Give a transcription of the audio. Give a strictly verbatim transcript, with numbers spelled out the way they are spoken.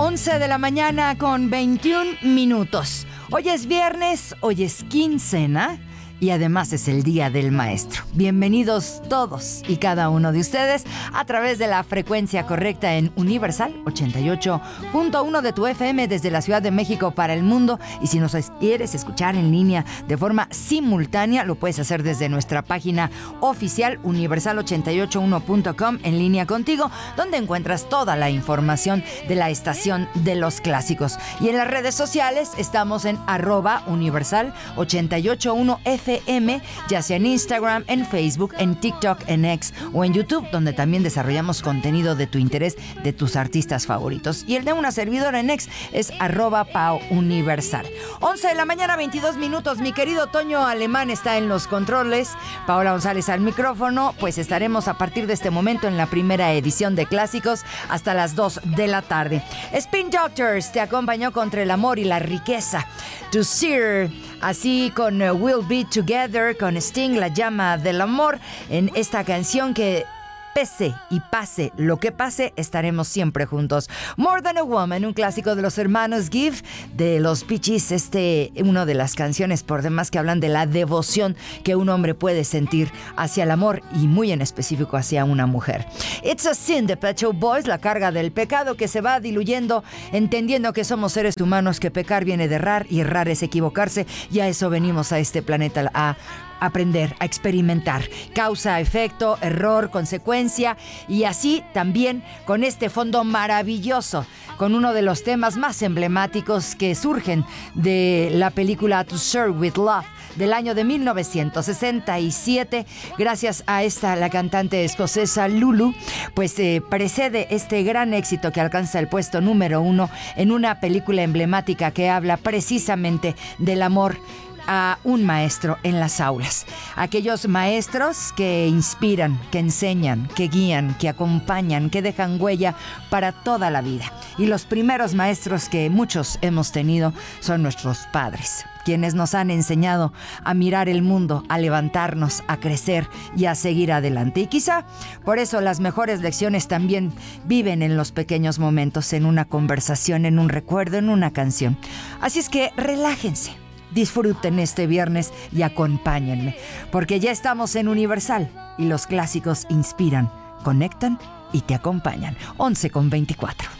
once de la mañana con veintiún minutos. Hoy es viernes, hoy es quincena y además es el Día del Maestro. Bienvenidos todos y cada uno de ustedes a través de la frecuencia correcta en Universal ochenta y ocho punto uno de tu F M desde la Ciudad de México para el mundo. Y si nos quieres escuchar en línea de forma simultánea, lo puedes hacer desde nuestra página oficial universal ochenta y ocho uno punto com, en línea contigo, donde encuentras toda la información de la estación de los clásicos. Y en las redes sociales estamos en arroba universal ochenta y ocho uno F M, ya sea en Instagram, en Facebook, en TikTok, en X o en YouTube, donde también desarrollamos contenido de tu interés, de tus artistas favoritos. Y el de una servidora en X es arroba Pau Universal. once de la mañana, veintidós minutos. Mi querido Toño Alemán está en los controles, Paola González al micrófono. Pues estaremos a partir de este momento en la primera edición de Clásicos hasta las dos de la tarde. Spin Doctors te acompañó contra el amor y la riqueza. To Sear, así con uh, We'll Be Together, con Sting, La Llama del Amor, en esta canción que, pese y pase lo que pase, estaremos siempre juntos. More Than a Woman, un clásico de los hermanos Give, de los Bee Gees, este, una de las canciones por demás que hablan de la devoción que un hombre puede sentir hacia el amor y muy en específico hacia una mujer. It's a Sin de Pet Shop Boys, la carga del pecado que se va diluyendo, entendiendo que somos seres humanos, que pecar viene de errar y errar es equivocarse, y a eso venimos a este planeta, a aprender, a experimentar. Causa, efecto, error, consecuencia, y así también con este fondo maravilloso, con uno de los temas más emblemáticos que surgen de la película To Serve With Love del año de mil novecientos sesenta y siete. Gracias a esta, la cantante escocesa Lulu, pues eh, precede este gran éxito que alcanza el puesto número uno en una película emblemática que habla precisamente del amor a un maestro en las aulas. Aquellos maestros que inspiran, que enseñan, que guían, que acompañan, que dejan huella para toda la vida. Y los primeros maestros que muchos hemos tenido son nuestros padres, quienes nos han enseñado a mirar el mundo, a levantarnos, a crecer y a seguir adelante. Y quizá por eso las mejores lecciones también viven en los pequeños momentos, en una conversación, en un recuerdo, en una canción. Así es que relájense, disfruten este viernes y acompáñenme, porque ya estamos en Universal y los clásicos inspiran, conectan y te acompañan. once con veinticuatro.